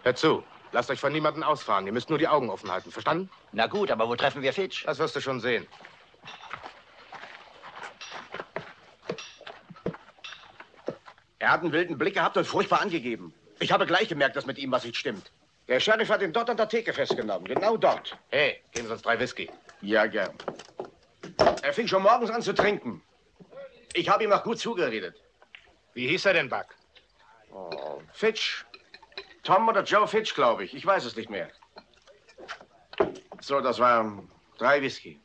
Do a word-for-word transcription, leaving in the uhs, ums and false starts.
Hört zu. Lasst euch von niemandem ausfahren. Ihr müsst nur die Augen offen halten. Verstanden? Na gut, aber wo treffen wir Fitch? Das wirst du schon sehen. Er hat einen wilden Blick gehabt und furchtbar angegeben. Ich habe gleich gemerkt, dass mit ihm was nicht stimmt. Der Sheriff hat ihn dort an der Theke festgenommen. Genau dort. Hey, geben Sie uns drei Whisky. Ja, gern. Er fing schon morgens an zu trinken. Ich habe ihm auch gut zugeredet. Wie hieß er denn, Buck? Oh, Fitch. Tom oder Joe Fitch, glaube ich. Ich weiß es nicht mehr. So, das waren drei Whisky.